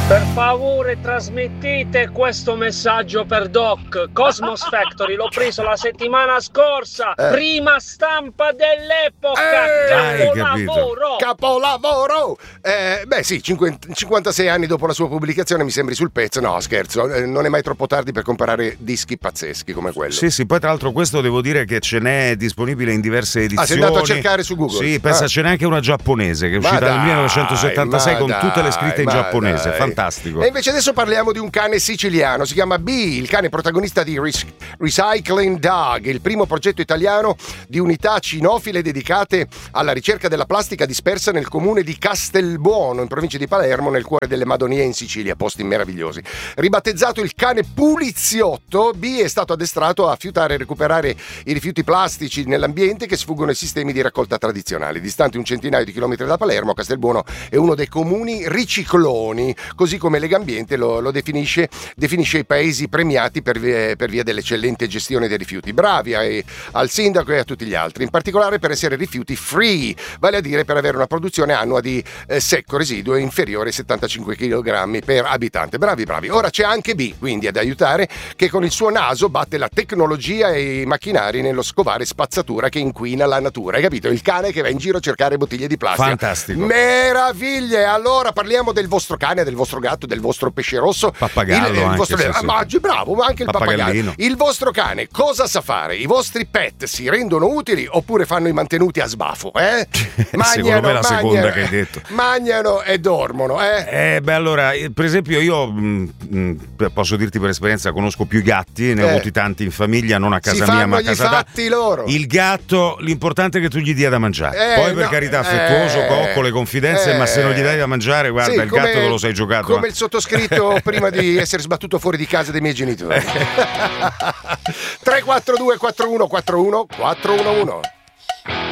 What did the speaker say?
Per favore trasmettete questo messaggio per Doc. Cosmos Factory l'ho preso la settimana scorsa, prima stampa dell'epoca. Capolavoro. Beh sì, 56 anni dopo la sua pubblicazione mi sembri sul pezzo. No, scherzo, non è mai troppo tardi per comprare dischi pazzeschi come quello. Sì, poi tra l'altro questo devo dire che ce n'è disponibile in diverse edizioni. Sei andato a cercare su Google? Sì, pensa, ce n'è anche una giapponese che è uscita nel 1976 con tutte le scritte in giapponese. Fantastico. E invece adesso parliamo di un cane siciliano, si chiama Bee, il cane protagonista di Recycling Dog, il primo progetto italiano di unità cinofile dedicate alla ricerca della plastica dispersa nel comune di Castelbuono, in provincia di Palermo, nel cuore delle Madonie in Sicilia, posti meravigliosi. Ribattezzato il cane puliziotto, Bee è stato addestrato a fiutare e recuperare i rifiuti plastici nell'ambiente che sfuggono ai sistemi di raccolta tradizionali. Distante un centinaio di chilometri da Palermo, Castelbuono è uno dei comuni ricicloni, così come Legambiente lo definisce i paesi premiati per via dell'eccellente gestione dei rifiuti. Bravi al sindaco e a tutti gli altri, in particolare per essere rifiuti free, vale a dire per avere una produzione annua di secco residuo inferiore ai 75 kg per abitante. Bravi. Ora c'è anche Bee, quindi ad aiutare, che con il suo naso batte la tecnologia e i macchinari nello scovare spazzatura che inquina la natura. Hai capito? Il cane che va in giro a cercare bottiglie di plastica. Fantastico. Meraviglie! Allora parliamo del vostro cane, del vostro gatto, del vostro pesce rosso, pappagallo, bravo, ma anche il pappagallo. Il vostro cane cosa sa fare? I vostri pet si rendono utili oppure fanno i mantenuti a sbafo? Secondo me la seconda che hai detto. Mangiano e dormono, allora, per esempio io posso dirti per esperienza, conosco più gatti, ne ho avuti tanti in famiglia, non a casa mia ma a casa fatti loro. Il gatto, l'importante è che tu gli dia da mangiare, poi per carità affettuoso, coccole, confidenze, ma se non gli dai da mangiare, guarda, il gatto te lo sei giocato. Come il sottoscritto prima di essere sbattuto fuori di casa dei miei genitori. 342 41 41 411